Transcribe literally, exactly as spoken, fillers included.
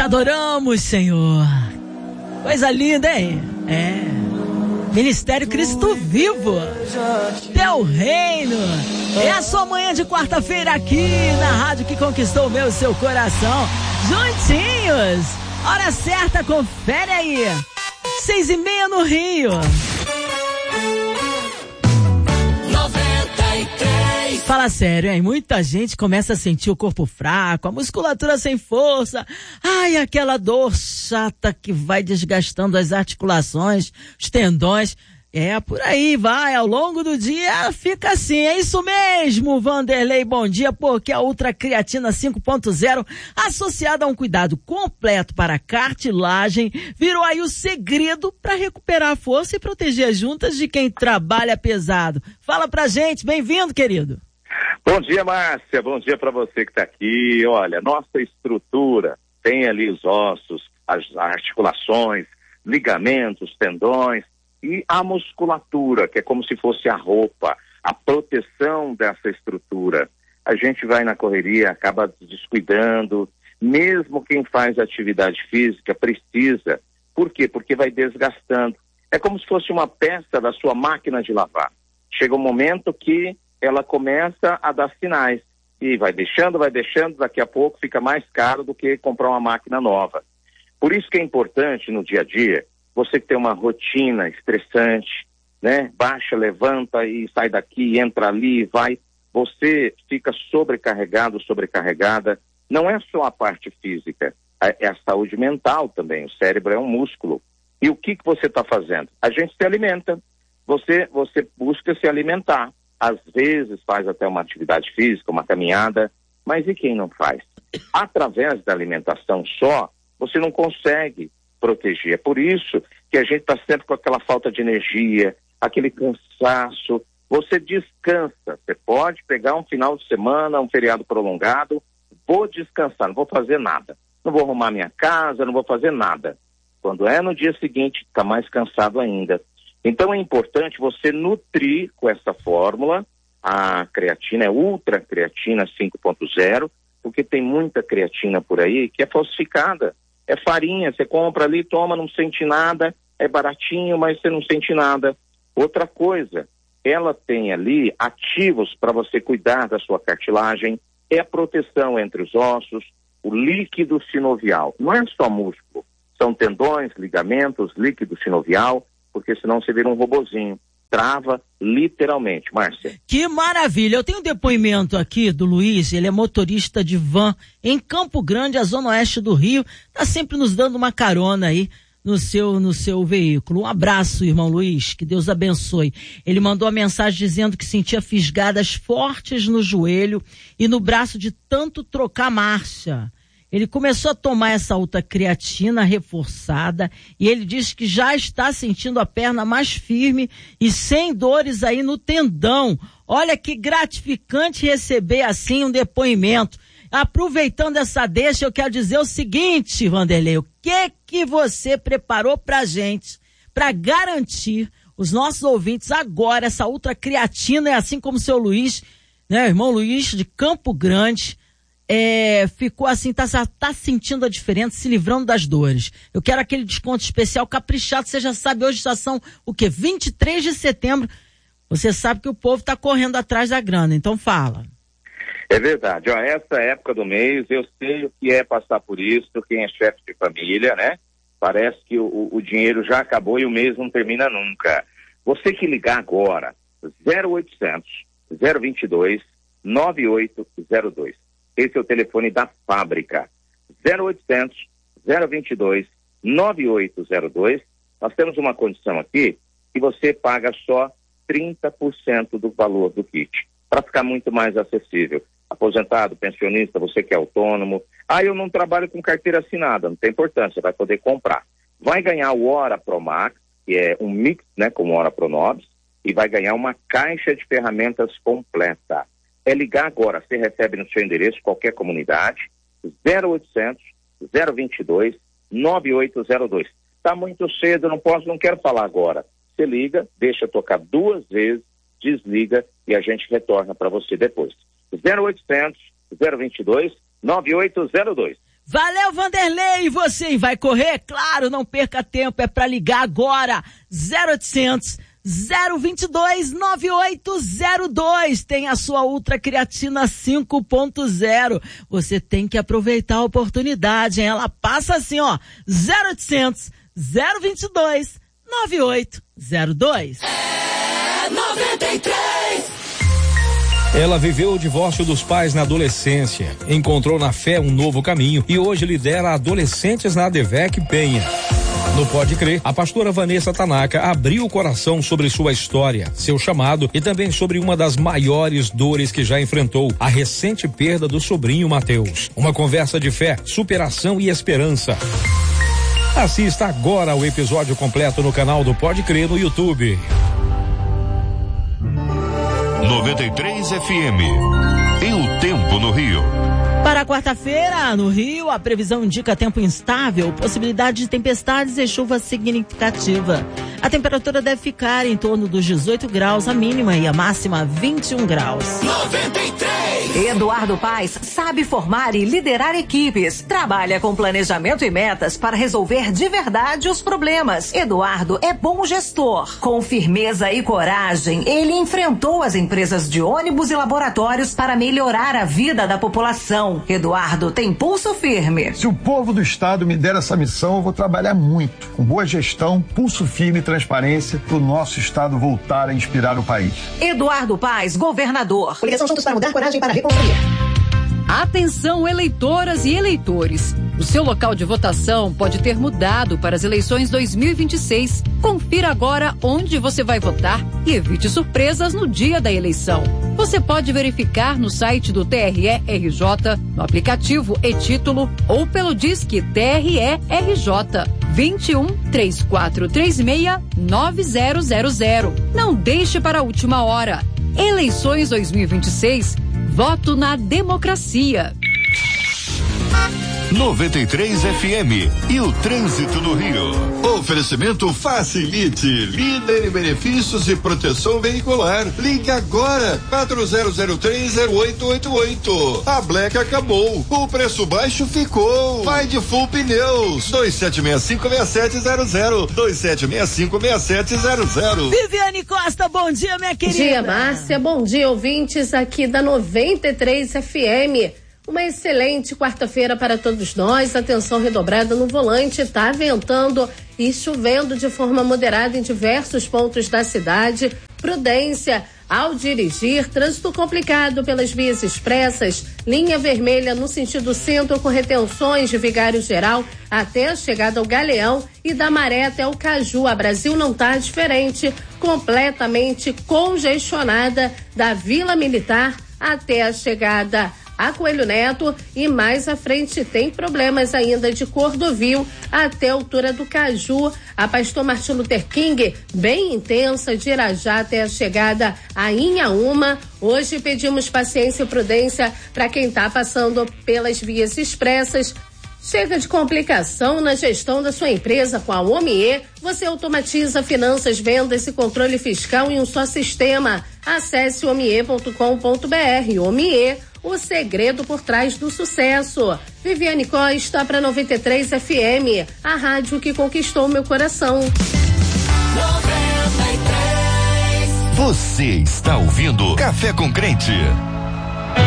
adoramos, Senhor. Coisa linda, hein? É. Ministério Cristo Vivo. Teu reino. É a sua manhã de quarta-feira aqui na rádio que conquistou o meu e seu coração. Juntinhos. Hora certa, confere aí. Seis e meia no Rio. noventa e três. Fala sério, hein? Muita gente começa a sentir o corpo fraco, a musculatura sem força. Ai, aquela dor chata que vai desgastando as articulações, os tendões. É, por aí vai, ao longo do dia fica assim, é isso mesmo, Vanderlei, bom dia, porque a Ultra Creatina cinco ponto zero, associada a um cuidado completo para a cartilagem, virou aí o segredo para recuperar a força e proteger as juntas de quem trabalha pesado. Fala pra gente, bem-vindo, querido. Bom dia, Márcia, bom dia para você que está aqui. Olha, nossa estrutura tem ali os ossos, as articulações, ligamentos, tendões, e a musculatura, que é como se fosse a roupa, a proteção dessa estrutura. A gente vai na correria, acaba descuidando, mesmo quem faz atividade física precisa. Por quê? Porque vai desgastando. É como se fosse uma peça da sua máquina de lavar. Chega um momento que ela começa a dar sinais, e vai deixando, vai deixando, daqui a pouco fica mais caro do que comprar uma máquina nova. Por isso que é importante no dia a dia, você que tem uma rotina estressante, né? Baixa, levanta e sai daqui, entra ali, vai. Você fica sobrecarregado, sobrecarregada. Não é só a parte física, é a saúde mental também. O cérebro é um músculo. E o que que você está fazendo? A gente se alimenta. Você, você busca se alimentar. Às vezes faz até uma atividade física, uma caminhada. Mas e quem não faz? Através da alimentação só, você não consegue proteger. É por isso que a gente está sempre com aquela falta de energia, aquele cansaço. Você descansa. Você pode pegar um final de semana, um feriado prolongado, vou descansar, não vou fazer nada. Não vou arrumar minha casa, não vou fazer nada. Quando é no dia seguinte, está mais cansado ainda. Então é importante você nutrir com essa fórmula. A creatina é Ultra Creatina cinco ponto zero, porque tem muita creatina por aí que é falsificada. É farinha, você compra ali, toma, não sente nada, é baratinho, mas você não sente nada. Outra coisa, ela tem ali ativos para você cuidar da sua cartilagem, é a proteção entre os ossos, o líquido sinovial. Não é só músculo, são tendões, ligamentos, líquido sinovial, porque senão você vira um robozinho. Trava literalmente, Márcia. Que maravilha, eu tenho um depoimento aqui do Luiz, ele é motorista de van em Campo Grande, a zona oeste do Rio, tá sempre nos dando uma carona aí no seu, no seu veículo. Um abraço, irmão Luiz, que Deus abençoe. Ele mandou a mensagem dizendo que sentia fisgadas fortes no joelho e no braço de tanto trocar marcha. Ele começou a tomar essa Ultra Creatina reforçada e ele diz que já está sentindo a perna mais firme e sem dores aí no tendão. Olha que gratificante receber assim um depoimento. Aproveitando essa deixa, eu quero dizer o seguinte, Vanderlei, o que que você preparou pra gente para garantir os nossos ouvintes agora essa Ultra Creatina, é assim como o seu Luiz, né, o irmão Luiz de Campo Grande, É, ficou assim, tá, tá sentindo a diferença, se livrando das dores. Eu quero aquele desconto especial caprichado, você já sabe, hoje já são o quê? vinte e três de setembro, você sabe que o povo tá correndo atrás da grana, então fala. É verdade, ó, essa época do mês, eu sei o que é passar por isso, quem é chefe de família, né? Parece que o, o dinheiro já acabou e o mês não termina nunca. Você que ligar agora, zero oitocentos, zero vinte e dois, nove oito zero dois. Esse é o telefone da fábrica, zero oitocentos, zero vinte e dois, nove oito zero dois. Nós temos uma condição aqui que você paga só trinta por cento do valor do kit, para ficar muito mais acessível. Aposentado, pensionista, você que é autônomo. Ah, eu não trabalho com carteira assinada, não tem importância, vai poder comprar. Vai ganhar o Ora Pro Max, que é um mix, né, com o Ora Pro Nobis, e vai ganhar uma caixa de ferramentas completa. É ligar agora, você recebe no seu endereço, qualquer comunidade, zero oitocentos, zero vinte e dois, nove oito zero dois. Está muito cedo, não posso, não quero falar agora. Você liga, deixa tocar duas vezes, desliga e a gente retorna para você depois. zero oitocentos, zero vinte e dois, nove oito zero dois. Valeu, Vanderlei, e você vai correr? Claro, não perca tempo, é pra ligar agora, zero oitocentos, zero vinte e dois, nove oito zero dois, tem a sua Ultra Creatina cinco ponto zero, você tem que aproveitar a oportunidade, hein? Ela passa assim, ó, zero oitocentos, zero vinte e dois, nove oito zero dois. É noventa e três. Ela viveu o divórcio dos pais na adolescência, encontrou na fé um novo caminho e hoje lidera adolescentes na ADVEC Penha. No Pode Crer, a pastora Vanessa Tanaka abriu o coração sobre sua história, seu chamado e também sobre uma das maiores dores que já enfrentou, a recente perda do sobrinho Mateus. Uma conversa de fé, superação e esperança. Assista agora ao episódio completo no canal do Pode Crer no YouTube. noventa e três F M. E o tempo no Rio. Para quarta-feira, no Rio, a previsão indica tempo instável, possibilidade de tempestades e chuva significativa. A temperatura deve ficar em torno dos dezoito graus, a mínima, e a máxima vinte e um graus. noventa e três. Eduardo Paes sabe formar e liderar equipes. Trabalha com planejamento e metas para resolver de verdade os problemas. Eduardo é bom gestor. Com firmeza e coragem, ele enfrentou as empresas de ônibus e laboratórios para melhorar a vida da população. Eduardo tem pulso firme. Se o povo do estado me der essa missão, eu vou trabalhar muito, com boa gestão, pulso firme e transparência, para o nosso estado voltar a inspirar o país. Eduardo Paes, governador. Coligação Juntos para Mudar, coragem para reconstruir. Atenção, eleitoras e eleitores. O seu local de votação pode ter mudado para as eleições dois mil e vinte e seis. Confira agora onde você vai votar e evite surpresas no dia da eleição. Você pode verificar no site do T R E R J, no aplicativo e-Título ou pelo Disque T R E R J vinte e um, três quatro três seis, nove zero zero zero. Não deixe para a última hora. Eleições dois mil e vinte e seis. Voto na democracia. noventa e três F M e o trânsito no Rio. Oferecimento Facilite, líder em benefícios e proteção veicular. Ligue agora, quatro zero zero três zero oito oito oito. A Black acabou, o preço baixo ficou. Vai de Full Pneus, dois sete seis cinco seis sete zero zero, dois sete seis cinco seis sete zero zero. Viviane Costa, bom dia, minha querida. Bom dia, Márcia, bom dia, ouvintes aqui da noventa e três F M. Uma excelente quarta-feira para todos nós. Atenção redobrada no volante, tá ventando e chovendo de forma moderada em diversos pontos da cidade. Prudência ao dirigir, trânsito complicado pelas vias expressas, linha vermelha no sentido centro com retenções de Vigário Geral até a chegada ao Galeão e da Maré até o Caju. A Brasil não tá diferente, completamente congestionada da Vila Militar até a chegada a Coelho Neto e mais à frente tem problemas ainda de Cordovil até a altura do Caju. A Pastor Martin Luther King bem intensa de Irajá até a chegada a Inhaúma. Hoje pedimos paciência e prudência para quem está passando pelas vias expressas. Chega de complicação na gestão da sua empresa com a OMIE. Você automatiza finanças, vendas e controle fiscal em um só sistema. Acesse omie ponto com ponto br. OMIE, o segredo por trás do sucesso. Viviane Costa para noventa e três F M, a rádio que conquistou meu coração. Você está ouvindo Café com Crente.